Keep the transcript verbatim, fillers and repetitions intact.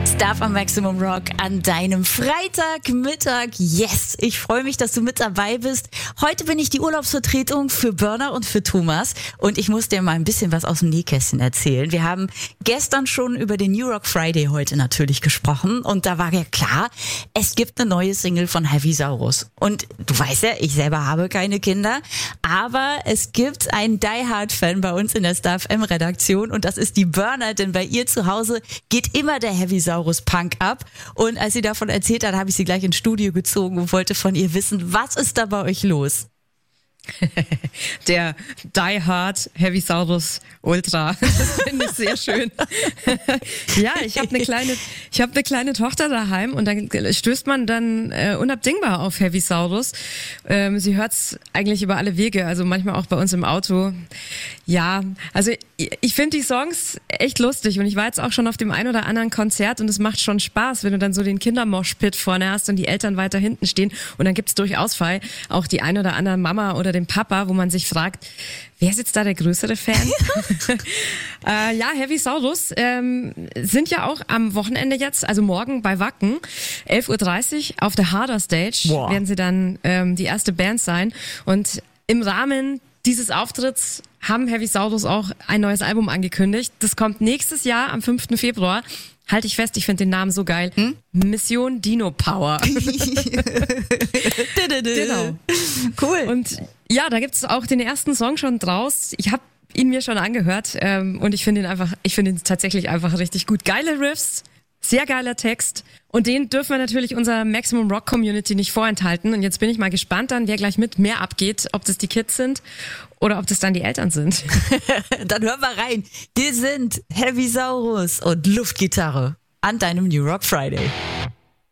Stuff am Maximum Rock an deinem Freitagmittag. Yes, ich freue mich, dass du mit dabei bist. Heute bin ich die Urlaubsvertretung für Börner und für Thomas und ich muss dir mal ein bisschen was aus dem Nähkästchen erzählen. Wir haben gestern schon über den New Rock Friday heute natürlich gesprochen und da war ja klar, es gibt eine neue Single von Heavy Saurus. Und du weißt ja, ich selber habe keine Kinder, aber es gibt einen Die Hard Fan bei uns in der Stuff M Redaktion und das ist die Börner, denn bei ihr zu Hause geht immer der Heavy Saurus Punk ab. Und als sie davon erzählt hat, habe ich sie gleich ins Studio gezogen und wollte von ihr wissen, was ist da bei euch los? Der Die Hard Heavy Saurus Ultra. Das finde ich sehr schön. Ja, ich habe eine kleine, ich habe eine kleine Tochter daheim und dann stößt man dann äh, unabdingbar auf Heavy Saurus. Ähm, sie hört's eigentlich über alle Wege, also manchmal auch bei uns im Auto. Ja, also ich, ich finde die Songs echt lustig und ich war jetzt auch schon auf dem ein oder anderen Konzert und es macht schon Spaß, wenn du dann so den Kindermoshpit vorne hast und die Eltern weiter hinten stehen und dann gibt's durchaus Fall auch die ein oder andere Mama oder den Papa, wo man sich fragt, wer ist jetzt da der größere Fan? äh, ja, Heavy Saurus ähm, sind ja auch am Wochenende jetzt, also morgen bei Wacken, elf Uhr dreißig auf der Harder Stage Boah. werden sie dann ähm, die erste Band sein und im Rahmen dieses Auftritts haben Heavy Saurus auch ein neues Album angekündigt. Das kommt nächstes Jahr am fünften Februar. Halte ich fest, ich finde den Namen so geil. Hm? Mission Dino Power. Genau. Cool. Und ja, da gibt's auch den ersten Song schon draus. Ich habe ihn mir schon angehört ähm, und ich finde ihn einfach, ich finde ihn tatsächlich einfach richtig gut. Geile Riffs, sehr geiler Text und den dürfen wir natürlich unserer Maximum Rock Community nicht vorenthalten. Und jetzt bin ich mal gespannt dann, wer gleich mit mehr abgeht, ob das die Kids sind oder ob das dann die Eltern sind. Dann hör mal rein. Wir sind Heavy Saurus und Luftgitarre an deinem New Rock Friday.